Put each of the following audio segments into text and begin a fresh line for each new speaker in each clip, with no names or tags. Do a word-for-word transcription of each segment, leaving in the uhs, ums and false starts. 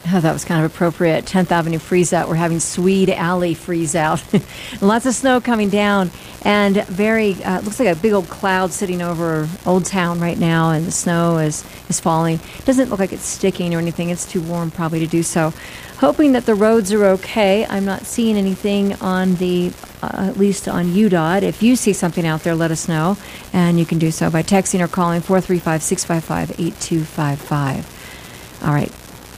Oh, that was kind of appropriate. tenth Avenue freeze out. We're having Swede Alley freeze out. Lots of snow coming down, and very uh, looks like a big old cloud sitting over Old Town right now, and the snow is, is falling. Doesn't look like it's sticking or anything. It's too warm probably to do so. Hoping that the roads are okay. I'm not seeing anything on the, uh, at least on U D O T. If you see something out there, let us know, and you can do so by texting or calling four three five, six five five, eight two five five. All right.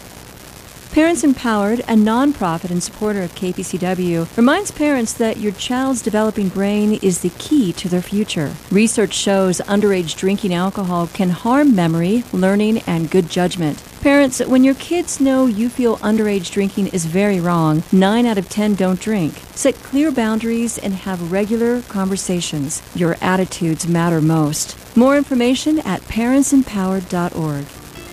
Parents Empowered, a nonprofit and supporter of K P C W, reminds parents that your child's developing brain is the key to their future. Research shows underage drinking alcohol can harm memory, learning, and good judgment. Parents, when your kids know you feel underage drinking is very wrong, nine out of ten don't drink. Set clear boundaries and have regular conversations. Your attitudes matter most. More information at parents empowered dot org.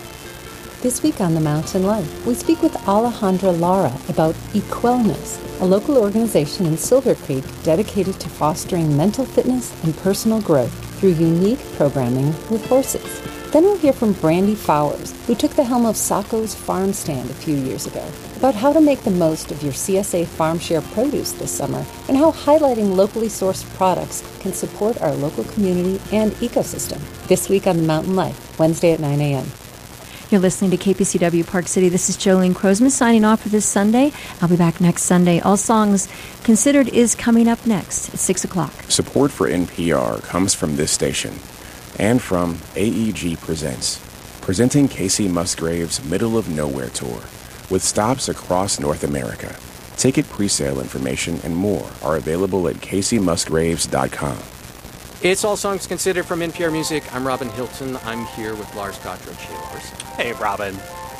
This week on The Mountain Life, we speak with Alejandra Lara about Equellness, a local organization in Silver Creek dedicated to fostering mental fitness and personal growth through unique programming with horses. Then we'll hear from Brandy Fowers, who took the helm of Sacco's Farm Stand a few years ago, about how to make the most of your C S A Farm Share produce this summer and how highlighting locally sourced products can support our local community and ecosystem. This week on The Mountain Life, Wednesday at nine a.m.
You're listening to K P C W Park City. This is Jolene Crozman signing off for this Sunday. I'll be back next Sunday. All Songs Considered is coming up next at six o'clock.
Support for N P R comes from this station and from A E G Presents, presenting Casey Musgrave's Middle of Nowhere Tour with stops across North America. Ticket presale information and more are available at casey musgraves dot com.
It's All Songs Considered from N P R Music. I'm Robin Hilton. I'm here with Lars Gottridge. Hey, Lars.
Hey, Robin.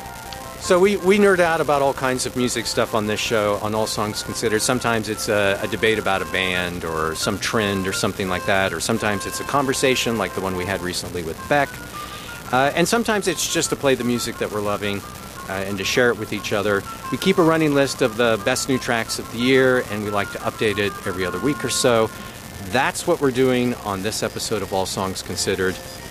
So we, we nerd out about all kinds of music stuff on this show, on All Songs Considered. Sometimes it's a, a debate about a band or some trend or something like that, or sometimes it's a conversation like the one we had recently with Beck. Uh, and sometimes it's just to play the music that we're loving uh, and to share it with each other. We keep a running list of the best new tracks of the year, and we like to update it every other week or so. That's what we're doing on this episode of All Songs Considered.